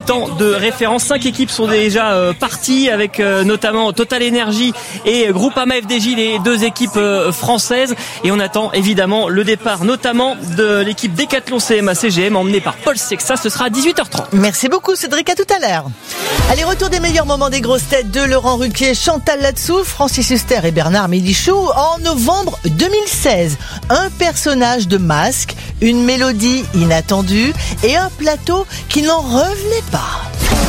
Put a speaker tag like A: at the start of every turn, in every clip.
A: temps de référence. 5 équipes sont déjà parties avec notamment Total Energy et Groupama FDJ, les 2 équipes françaises. Et on attend évidemment le départ notamment de l'équipe Décathlon CMA CGM emmenée par Paul Sexa. Ce sera à 18h30.
B: Merci beaucoup Cédric, à tout à l'heure. Allez, retour des meilleurs moments des grosses têtes de Laurent Ruquier, Chantal Latsou, Francis Huster et Bernard Mélichou en novembre 2016. Un personnage de masque, une mélodie inattendue et un plateau qui n'en revenait pas.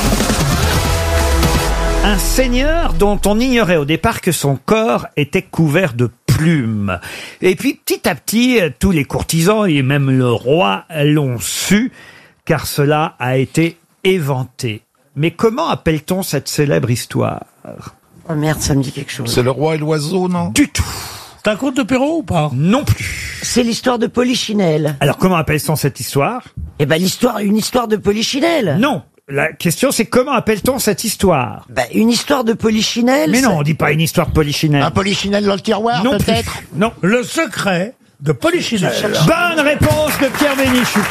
C: Un seigneur dont on ignorait au départ que son corps était couvert de plumes. Et puis petit à petit, tous les courtisans et même le roi l'ont su, car cela a été éventé. Mais comment appelle-t-on cette célèbre histoire ?
D: Oh merde, ça me dit quelque chose.
E: C'est le roi et l'oiseau, non ?
C: Du tout.
F: C'est un conte de Perrault ou pas ?
C: Non plus.
D: C'est l'histoire de Polichinelle.
C: Alors comment appelle-t-on cette histoire ?
D: Eh ben une histoire de Polichinelle.
C: Non. La question c'est comment appelle-t-on cette histoire ?
D: Une histoire de Polichinelle.
C: Mais non, on dit pas une histoire de Polichinelle.
E: Un Polichinelle dans le tiroir,
C: Non
E: peut-être ?
C: plus. Non.
F: Le secret de Polichinelle.
C: Bonne réponse de Pierre Bénichou.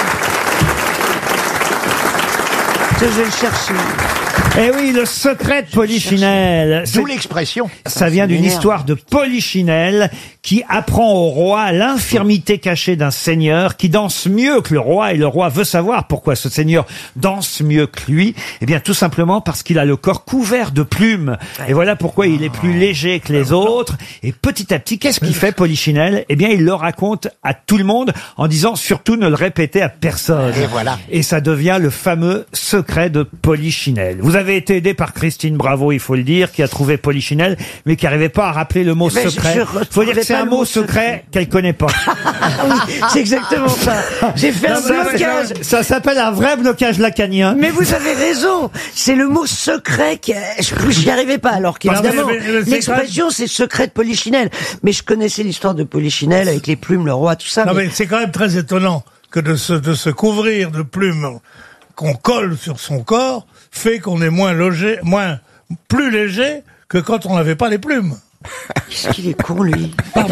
D: Je vais le chercher.
C: Eh oui, le secret de Polichinelle.
E: D'où l'expression.
C: Ça vient d'une histoire de Polichinelle qui apprend au roi l'infirmité cachée d'un seigneur qui danse mieux que le roi, et le roi veut savoir pourquoi ce seigneur danse mieux que lui. Eh bien, tout simplement parce qu'il a le corps couvert de plumes. Et voilà pourquoi il est plus léger que les autres. Et petit à petit, qu'est-ce qu'il fait, Polichinelle ? Eh bien, il le raconte à tout le monde en disant surtout ne le répétez à personne.
E: Et voilà.
C: Et ça devient le fameux secret de Polichinelle. Vous avez été aidé par Christine Bravo, il faut le dire, qui a trouvé Polichinelle, mais qui n'arrivait pas à rappeler le mot secret. Faut dire que c'est un mot secret qu'elle connaît pas.
D: Oui, c'est exactement ça. J'ai fait un blocage.
C: Ça s'appelle un vrai blocage lacanien.
D: Mais vous avez raison. C'est le mot secret j'y arrivais pas. Alors qu'évidemment, l'expression c'est secret de Polichinelle. Mais je connaissais l'histoire de Polichinelle avec les plumes, le roi, tout ça.
F: Non mais c'est quand même très étonnant que de se couvrir de plumes qu'on colle sur son corps fait qu'on est plus léger que quand on n'avait pas les plumes.
D: Qu'est-ce qu'il est con, lui.
F: Pardon.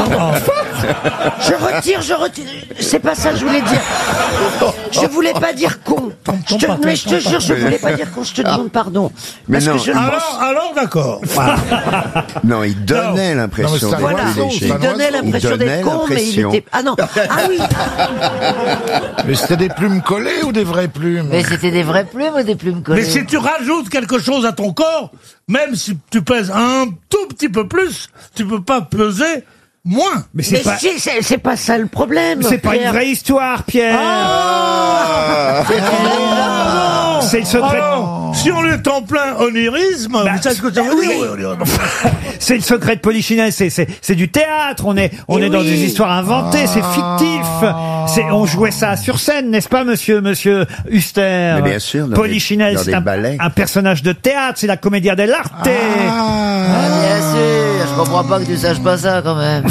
D: Je retire. C'est pas ça que je voulais dire. Je voulais pas dire con. Mais je te jure, je voulais pas dire con. Je te demande pardon.
G: Mais
D: parce
G: non.
D: que je
F: Alors d'accord.
G: Non, il donnait l'impression d'être
D: voilà.
G: plus léger.
D: Il donnait l'impression d'être con, mais il était... Ah non. Ah oui.
E: Mais c'était des plumes collées ou des vraies plumes ?
H: Mais c'était des vraies plumes ou des plumes collées?
F: Mais si tu rajoutes quelque chose à ton corps, même si tu pèses un tout petit peu plus, tu peux pas peser moins.
C: Mais
D: c'est pas ça le problème.
C: C'est pas une vraie histoire, Pierre. C'est le secret.
F: Si on est en plein onirisme, vous savez ce que ça veut dire?
C: C'est le secret de Polichinelle. C'est du théâtre. On est dans des histoires inventées. C'est fictif. On jouait ça sur scène, n'est-ce pas, monsieur Huster?
G: Mais bien sûr.
C: Polichinelle, c'est un personnage de théâtre. C'est la commedia dell'arte.
H: Ah, bien sûr. Je comprends pas que tu saches pas ça, quand même.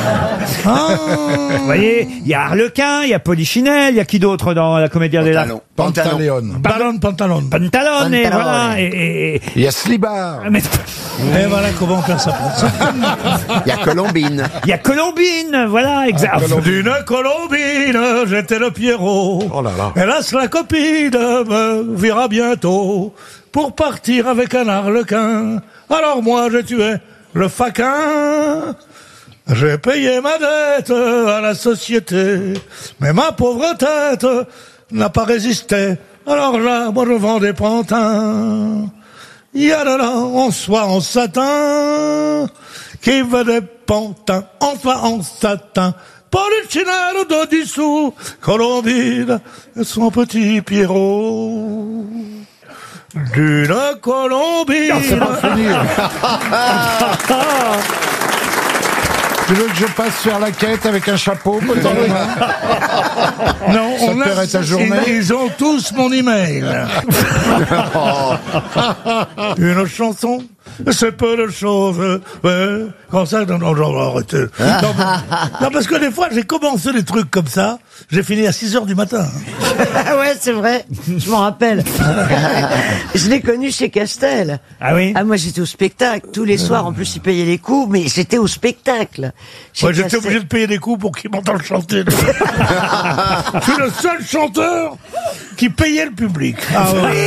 C: Vous voyez, il y a Harlequin, il y a Polichinelle, il y a qui d'autre dans la commedia dell'arte? Pantalone, et voilà. Et
E: il y a Slibar.
F: Et voilà comment faire ça.
G: Il y a Colombine.
C: Il y a Colombine, voilà, exact.
F: D'une Colombine, j'étais le Pierrot.
E: Oh là là.
F: Hélas, la copine me verra bientôt pour partir avec un harlequin. Alors moi, j'ai tué le faquin. J'ai payé ma dette à la société, mais ma pauvre tête n'a pas résisté. Alors là, moi je vends des pantins. Il y a de là en soie en satin, qui veut des pantins en soie en satin. Polichinelle de 10 sous, Colombine et son petit Pierrot. D'une Colombine.
E: Non, c'est pas fini. Tu veux que je passe faire la quête avec un chapeau, peut-être?
F: Non,
E: ça paierait ta journée.
F: Ils ont tous mon email. Une chanson, c'est peu de choses. Ouais, quand ça, non, arrêtez. Non, parce que des fois, j'ai commencé des trucs comme ça, j'ai fini à 6h du matin.
D: Ouais, c'est vrai. Je m'en rappelle. Je l'ai connu chez Castel.
C: Ah oui?
D: Ah, moi, j'étais au spectacle. Tous les soirs, en plus, il payait les coups, mais j'étais au spectacle.
F: Ouais, j'étais obligé de payer des coups pour qu'il m'entende chanter. Je suis le seul chanteur qui payait le public. Ah ouais.